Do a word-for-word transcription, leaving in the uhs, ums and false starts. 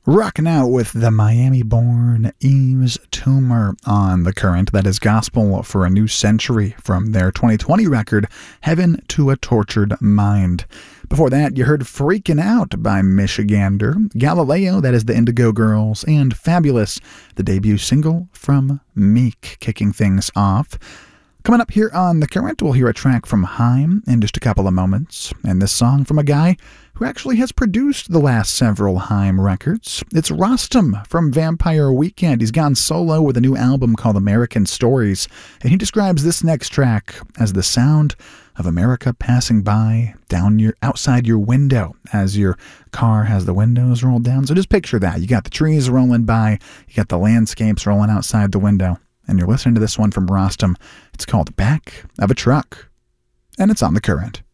Rocking out with the Miami-born Yves Tumor on The Current. That is Gospel for a New Century from their twenty twenty record, Heaven to a Tortured Mind. Before that, you heard Freaking Out by Michigander, Galileo, that is the Indigo Girls, and Fabulous, the debut single from Meek, kicking things off. Coming up here on The Current, we'll hear a track from Haim in just a couple of moments, and this song from a guy who actually has produced the last several Haim records. It's Rostam from Vampire Weekend. He's gone solo with a new album called American Stories, and he describes this next track as the sound of America passing by down your outside your window as your car has the windows rolled down. So just picture that. You got the trees rolling by, you got the landscapes rolling outside the window, and you're listening to this one from Rostam. It's called Back of a Truck, and it's on The Current.